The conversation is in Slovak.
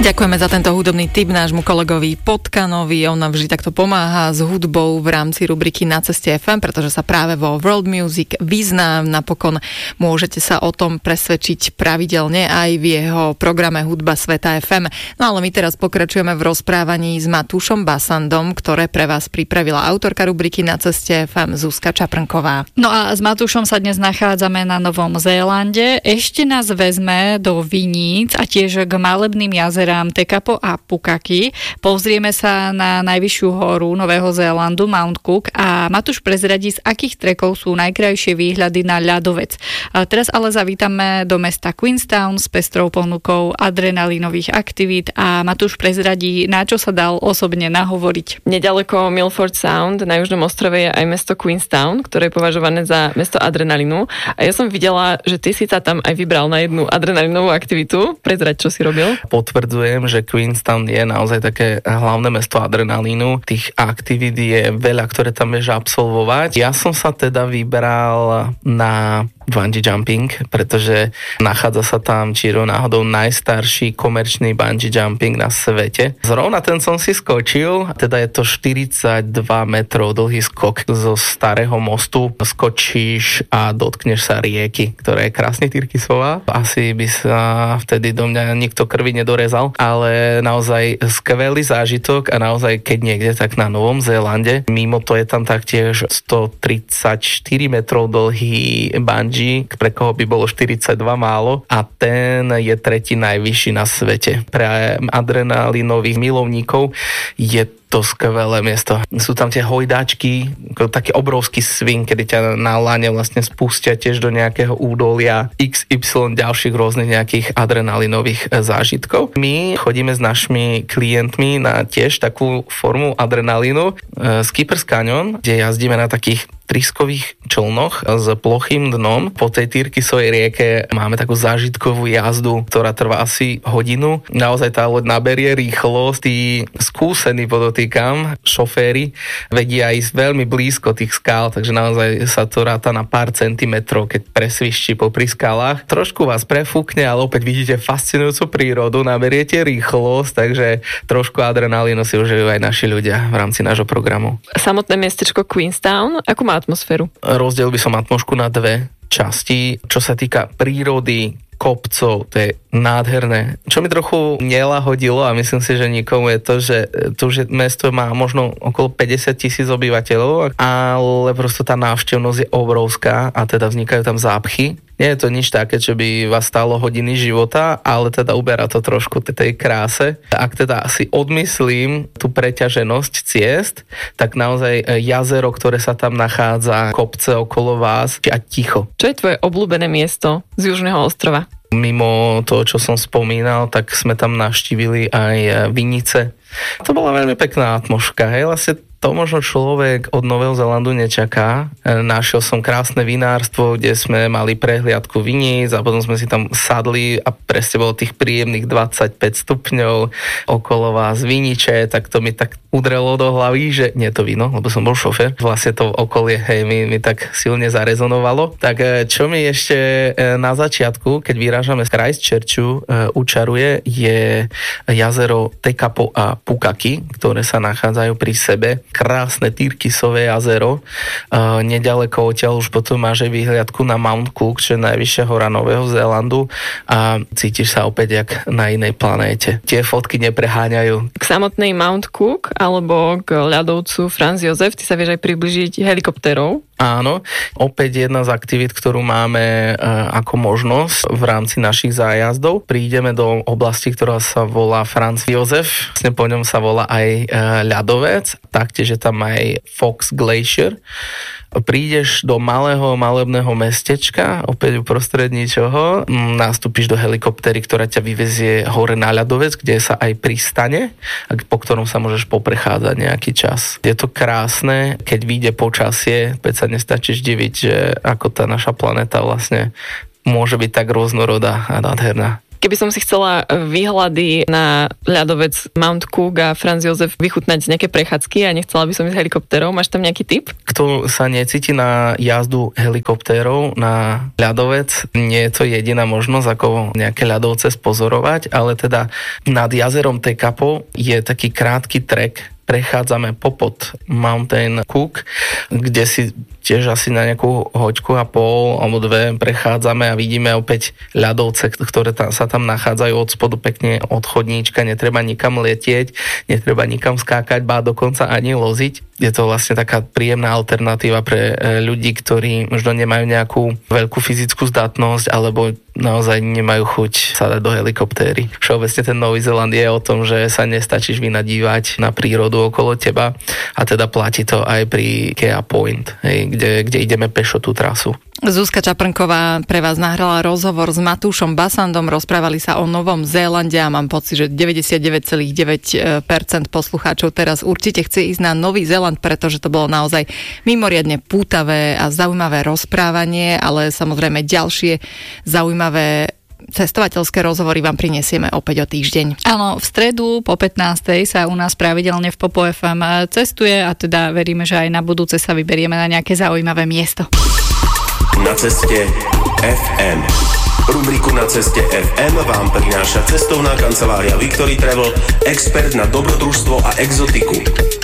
Ďakujeme za tento hudobný tip nášmu kolegovi Potkanovi. On nám vždy takto pomáha s hudbou v rámci rubriky Na ceste FM, pretože sa práve vo World Music vyzná. Napokon môžete sa o tom presvedčiť pravidelne aj v jeho programe Hudba Sveta FM. No ale my teraz pokračujeme v rozprávaní s Matúšom Basandom, ktoré pre vás pripravila autorka rubriky Na ceste FM Zuzka Čaprnková. No a s Matúšom sa dnes nachádzame na Novom Zélande. Ešte nás vezme do Viníc a tiež k malebným jazerám Tekapo a Pukaki. Pozrieme sa na najvyššiu horu Nového Zélandu, Mount Cook, a Matúš prezradí, z akých trekov sú najkrajšie výhľady na ľadovec. A teraz ale zavítame do mesta Queenstown s pestrou ponukou adrenalínových aktivít a Matúš prezradí, na čo sa dal osobne nahovoriť. Nedaleko Milford Sound na južnom ostrove je aj mesto Queenstown, ktoré je považované za mesto adrenalínu. A ja som videla, že ty si sa tam aj vybral na jednu adrenalínovú aktivitu. Prezrať, čo si robil? Potvrdzujem, že Queenstown je naozaj také hlavné mesto adrenalínu. Tých aktivít je veľa, ktoré tam vieš absolvovať. Ja som sa teda vybral na bungee jumping, pretože nachádza sa tam čiro náhodou najstarší komerčný bungee jumping na svete. Zrovna ten som si skočil, teda je to 42 metrov dlhý skok zo starého mostu. Skočíš a dotkneš sa rieky, ktorá je krásne tyrkysová. Asi by sa vtedy do mňa nikto krvi nedorezal, ale naozaj skvelý zážitok a naozaj keď niekde, tak na Novom Zélande. Mimo to je tam taktiež 134 metrov dlhý bungee, pre koho by bolo 42 málo, a ten je tretí najvyšší na svete. Pre adrenalinových milovníkov je to skvelé miesto. Sú tam tie hojdačky, taký obrovský swing, kedy ťa na lane vlastne spustia tiež do nejakého údolia, XY ďalších rôznych nejakých adrenalinových zážitkov. My chodíme s našimi klientmi na tiež takú formu adrenalínu, Skipper's Canyon, kde jazdíme na takých tryskových člnoch s plochým dnom. Po tej tyrkysovej rieke máme takú zážitkovú jazdu, ktorá trvá asi hodinu. Naozaj tá loď naberie rýchlosť, tí skúsení, podotýkam, šoféri vedia ísť veľmi blízko tých skál, takže naozaj sa to ráta na pár centimetrov, keď presvišti popri skalách. Trošku vás prefúkne, ale opäť vidíte fascinujúcu prírodu, naberiete rýchlosť, takže trošku adrenalínu si užijú aj naši ľudia v rámci nášho programu. Samotné mestečko Queenstown, ako má atmosféru? Rozdiel by som atmosféru na dve časti. Čo sa týka prírody, kopcov, to je nádherné. Čo mi trochu nelahodilo, a myslím si, že nikomu, je to, že tu mesto má možno okolo 50,000 obyvateľov, ale prosto tá návštevnosť je obrovská a teda vznikajú tam zápchy. Nie je to nič také, čo by vás stálo hodiny života, ale teda uberá to trošku tej kráse. Ak teda asi odmyslím tú preťaženosť ciest, tak naozaj jazero, ktoré sa tam nachádza, kopce okolo vás a ticho. Čo je tvoje obľúbené miesto z južného ostrova? Mimo toho, čo som spomínal, tak sme tam navštívili aj Vinice. To bola veľmi pekná atmosféra, hej, vlastne to možno človek od Nového Zélandu nečaká. Našiel som krásne vinárstvo, kde sme mali prehliadku viníc a potom sme si tam sadli a presne bolo tých príjemných 25 stupňov okolo vás viniče, tak to mi tak udrelo do hlavy, že nie to víno, lebo som bol šofér. Vlastne to okolie, hej, mi tak silne zarezonovalo. Tak čo mi ešte na začiatku, keď vyrážame z Christchurchu, učaruje, je jazero Tekapo a Pukaki, ktoré sa nachádzajú pri sebe. Krásne tyrkysové jazero. Nedaleko odtiaľ už potom máš aj výhliadku na Mount Cook, čo je najvyššia hora Nového Zélandu, a cítiš sa opäť jak na inej planéte. Tie fotky nepreháňajú. K samotnej Mount Cook alebo k ľadovcu Franz Josef ty sa vieš aj približiť helikoptérou? Áno, opäť jedna z aktivít, ktorú máme ako možnosť v rámci našich zájazdov. Prídeme do oblasti, ktorá sa volá Franz Josef, vlastne po ňom sa volá aj ľadovec, taktiež je tam aj Fox Glacier. Prídeš do malého malebného mestečka, opäť uprostred ničoho, nastúpiš do helikoptéry, ktorá ťa vyvezie hore na ľadovec, kde sa aj pristane, po ktorom sa môžeš poprechádzať nejaký čas. Je to krásne, keď vyjde počasie, opäť sa nestačíš diviť, že ako tá naša planéta vlastne môže byť tak rôznorodá a nádherná. Keby som si chcela výhľady na ľadovec Mount Cook a Franz Josef vychutnať z nejaké prechádzky a nechcela by som ísť helikoptérou, máš tam nejaký tip? Kto sa necíti na jazdu helikoptérov na ľadovec, nie je to jediná možnosť, ako nejaké ľadovce spozorovať, ale teda nad jazerom Tekapo je taký krátky trek. Prechádzame popod Mountain Cook, kde si tiež asi na nejakú hoďku a pol alebo 2 prechádzame a vidíme opäť ľadovce, ktoré sa tam nachádzajú od spodu pekne od chodníčka, netreba nikam letieť, netreba nikam skákať, ba dokonca ani loziť. Je to vlastne taká príjemná alternatíva pre ľudí, ktorí možno nemajú nejakú veľkú fyzickú zdatnosť alebo naozaj nemajú chuť sa dať do helikoptéry. Všeobecne ten Nový Zéland je o tom, že sa nestačíš vynadívať na prírodu okolo teba a teda platí to aj pri Kea Point, kde ideme pešo tú trasu. Zuzka Čaprnková pre vás nahrala rozhovor s Matúšom Basandom, rozprávali sa o Novom Zélande a mám pocit, že 99,9% poslucháčov teraz určite chce ísť na Nový Zéland, pretože to bolo naozaj mimoriadne pútavé a zaujímavé rozprávanie, ale samozrejme ďalšie zaujímavé cestovateľské rozhovory vám prinesieme opäť o týždeň. Áno, v stredu po 15:00 sa u nás pravidelne v Popo FM cestuje a teda veríme, že aj na budúce sa vyberieme na nejaké zaujímavé miesto. Na ceste FM. Rubriku Na ceste FM vám prináša cestovná kancelária Victory Travel, expert na dobrodružstvo a exotiku.